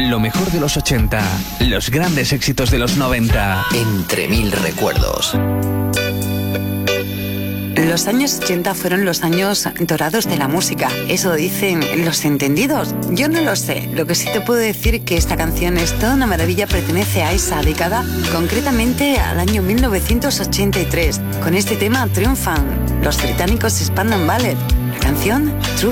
Lo mejor de los 80, los grandes éxitos de los 90. Entre mil recuerdos. Los años 80 fueron los años dorados de la música. Eso dicen los entendidos. Yo no lo sé. Lo que sí te puedo decir es que esta canción es toda una maravilla, pertenece a esa década, concretamente al año 1983. Con este tema triunfan los británicos Spandau Ballet. La canción True